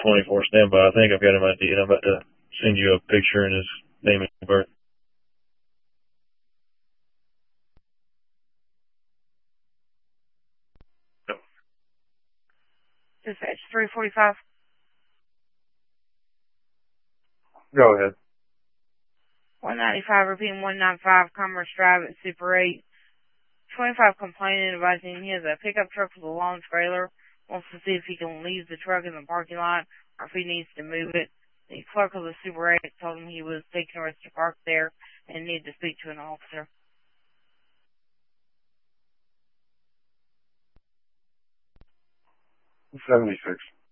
24 standby. I think I've got him ID, and I'm about to send you a picture and his name and birth. Dispatch 345. Go ahead. 195, repeating 195, Commerce Drive at Super 8. 25 complaining, advising he has a pickup truck with a long trailer, wants to see if he can leave the truck in the parking lot or if he needs to move it. The clerk of the Super 8 told him he was taking a risk to park there and needed to speak to an officer. 76.